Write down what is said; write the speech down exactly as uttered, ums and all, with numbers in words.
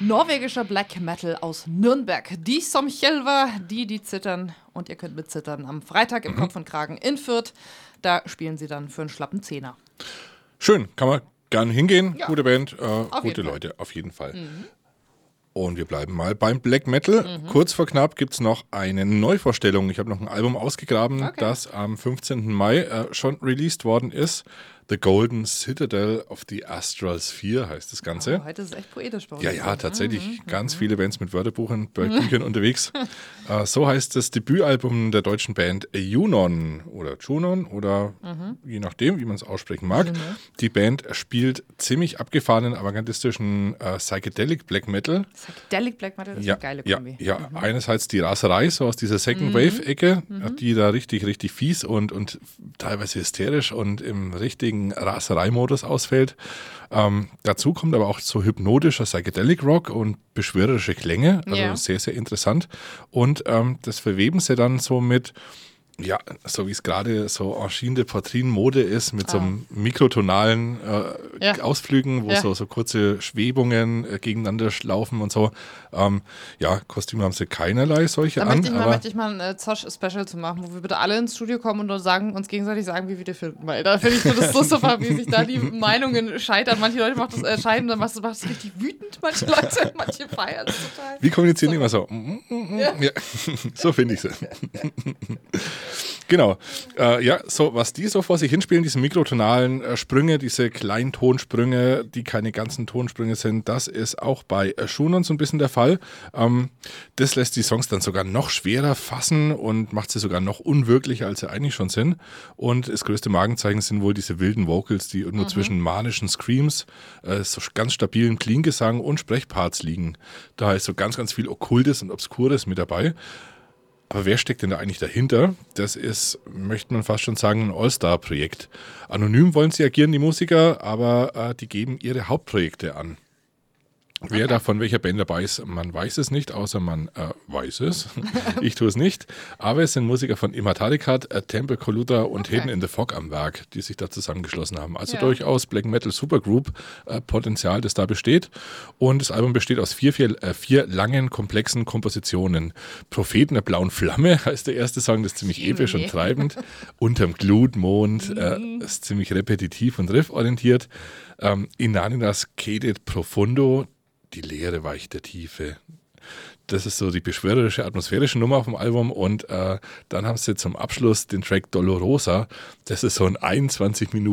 Norwegischer Black Metal aus Nürnberg. Die som Kjelva, die, die zittern. Und ihr könnt mitzittern am Freitag im mhm. Kopf und Kragen in Fürth. Da spielen sie dann für einen schlappen Zehner. Schön, kann man gerne hingehen. Ja. Gute Band, äh, gute Leute, Fall. auf jeden Fall. Mhm. Und wir bleiben mal beim Black Metal. Mhm. Kurz vor knapp gibt es noch eine Neuvorstellung. Ich habe noch ein Album ausgegraben, okay. das am fünfzehnten Mai äh, schon released worden ist. The Golden Citadel of the Astral Sphere heißt das Ganze. Oh, heute ist es echt poetisch bei uns. Ja, ja, tatsächlich. Mhm. Ganz viele Bands mit Wörterbuchen, Büchern unterwegs. äh, so heißt das Debütalbum der deutschen Band Junon oder Junon oder mhm. je nachdem, wie man es aussprechen mag. Mhm. Die Band spielt ziemlich abgefahrenen, avantgardistischen äh, Psychedelic Black Metal. Psychedelic Black Metal, das ja, ist eine geile ja, Kombi. Ja, mhm. einerseits die Raserei, so aus dieser Second mhm. Wave-Ecke, mhm. die da richtig, richtig fies und, und teilweise hysterisch und im richtigen Rasereimodus ausfällt. Ähm, dazu kommt aber auch so hypnotischer Psychedelic Rock und beschwörerische Klänge, also ja. sehr, sehr interessant. Und ähm, das verweben sie dann so mit, ja, so wie es gerade so en Chine de Poitrine Mode ist, mit ah. so einem mikrotonalen äh, ja. Ausflügen, wo ja. so, so kurze Schwebungen äh, gegeneinander laufen und so. Ähm, ja, Kostüme haben sie keinerlei solche da an. Möchte ich mal, möchte ich mal ein äh, Zosch-Special zu machen, wo wir bitte alle ins Studio kommen und sagen, uns gegenseitig sagen, wie wir die finden. Weil da finde ich so, das so super, wie sich da die Meinungen scheitern. Manche Leute machen das äh, scheiden, dann macht das richtig wütend. Manche Leute, manche feiern es total. Wir kommunizieren so. immer so. Ja. Ja. So finde ich sie. Genau. Äh, ja, so was die so vor sich hinspielen, diese mikrotonalen äh, Sprünge, diese kleinen Tonsprünge, die keine ganzen Tonsprünge sind, das ist auch bei äh, Junon so ein bisschen der Fall. Ähm, das lässt die Songs dann sogar noch schwerer fassen und macht sie sogar noch unwirklicher, als sie eigentlich schon sind. Und das größte Magenzeichen sind wohl diese wilden Vocals, die irgendwo mhm. zwischen manischen Screams, äh, so ganz stabilen Clean-Gesang und Sprechparts liegen. Da ist so ganz, ganz viel Okkultes und Obskures mit dabei. Aber wer steckt denn da eigentlich dahinter? Das ist, möchte man fast schon sagen, ein All-Star-Projekt. Anonym wollen sie agieren, die Musiker, aber äh, die geben ihre Hauptprojekte an. Okay. Wer da von welcher Band dabei ist, man weiß es nicht, außer man äh, weiß es. Ich tue es nicht. Aber es sind Musiker von Immatarikat, äh, Temple Coluda und okay. Hidden in the Fog am Werk, die sich da zusammengeschlossen haben. Also ja. durchaus Black Metal Supergroup äh, Potenzial, das da besteht. Und das Album besteht aus vier, vier, äh, vier langen, komplexen Kompositionen. Propheten der blauen Flamme heißt der erste Song, das ist ziemlich episch und treibend. Unterm Glutmond äh, ist ziemlich repetitiv und rifforientiert. Ähm, Inanitas Cedet Profundo, die Leere weicht der Tiefe. Das ist so die beschwörerische, atmosphärische Nummer auf dem Album. Und äh, dann haben sie zum Abschluss den Track Dolorosa. Das ist so ein einundzwanzig Minuten